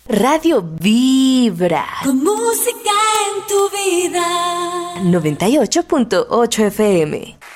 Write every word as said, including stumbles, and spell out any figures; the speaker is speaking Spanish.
Radio Vibra. Con música en tu vida. noventa y ocho punto ocho F M.